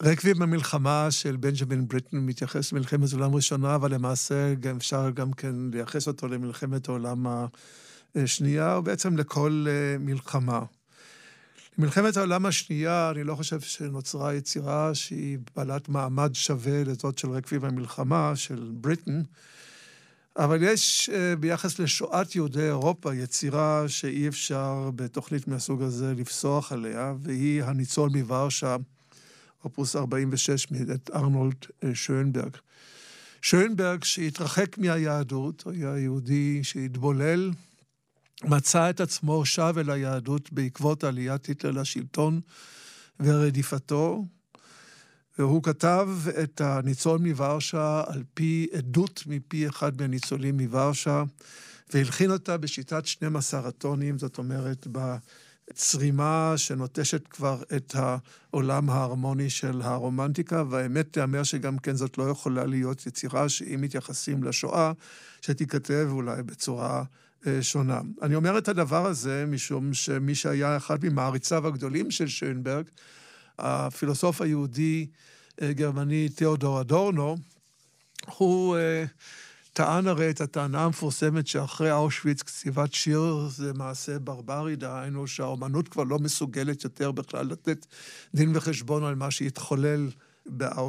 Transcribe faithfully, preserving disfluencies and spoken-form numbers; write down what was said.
רקבים במלחמה של בנג'מין בריטן מתייחס למלחמת העולם הראשונה, אבל למעשה גם אפשר גם כן לייחס אותו למלחמת העולם השנייה, ובעצם לכל מלחמה. במלחמת העולם השנייה, אני לא חושב שנוצרה יצירה שהיא בעלת מעמד שווה לזאת של רקבים במלחמה, של בריטן, אבל יש ביחס לשואת יהודי אירופה יצירה שאי אפשר בתוכנית מהסוג הזה לפסוח עליה, והיא הניצול מוורשה, אופוס ארבעים ושש, מאת ארנולד שוינברג. שוינברג שהתרחק מהיהדות, היה יהודי שהתבולל, מצא את עצמו שב אל היהדות בעקבות עליית היטלר לשלטון ורדיפתו, והוא כתב את הניצול מוורשה על פי עדות מפי אחד מהניצולים מוורשה, והלחין אותה בשיטת שנים עשר הטונים, זאת אומרת בצרימה שנוטשת כבר את העולם ההרמוני של הרומנטיקה, והאמת תאמר שגם כן זאת לא יכולה להיות יצירה שאם מתייחסים לשואה, שתיכתב אולי בצורה שונה. אני אומר את הדבר הזה משום שמי שהיה אחד ממעריציו הגדולים של שוינברג, הפילוסוף היהודי גרמני תיאודור אדורנו, הוא טען הרי את הטענה המפורסמת שאחרי אושוויץ כתיבת שיר זה מעשה ברברי, דהיינו שהאומנות כבר לא מסוגלת יותר בכלל לתת דין וחשבון על מה שהתחולל באושוויץ.